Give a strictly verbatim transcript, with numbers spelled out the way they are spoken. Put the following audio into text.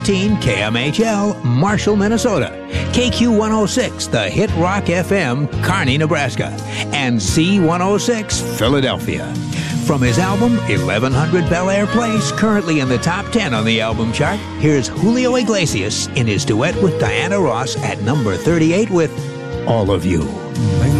K M H L, Marshall, Minnesota. K Q one oh six, the Hit Rock F M, Kearney, Nebraska. And C one oh six, Philadelphia. From his album, eleven hundred Bel Air Place, currently in the top ten on the album chart, here's Julio Iglesias in his duet with Diana Ross at number thirty-eight with All of You.